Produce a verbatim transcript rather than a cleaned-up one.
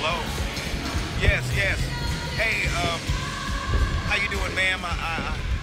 Hello. Yes, yes. Hey, um, how you doing, ma'am? I, I,